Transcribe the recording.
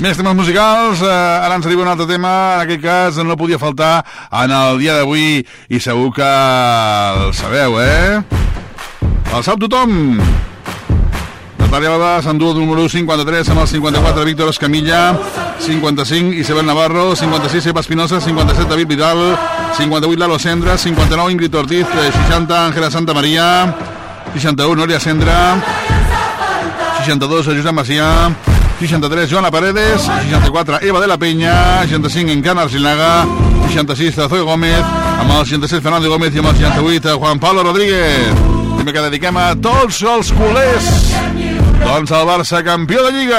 Més temes musicals, ara ens arriba un altre tema, en aquest cas no podia faltar en el dia d'avui i segur que el sabeu, El sap tothom. Natàlia Bada s'endú el número 53 amb el 54 Víctor Escamilla, 55 Isabel Navarro, 56 Eva Espinosa, 57 David Vidal, 58 Lalo Sendra, 59 Ingrid Ortiz, 60 Ángela Santa María, 61 Noria Sendra, 62 Josep Macià, 63 Joana Paredes, 64 Eva de la Peña, 65 Encarna Arcinaga, 66 Zoe Gómez, amb el 66 Fernando Gómez i amb el 68 Juan Pablo Rodríguez. També que dediquem a tots els culers. Doncs el Barça campió de Lliga.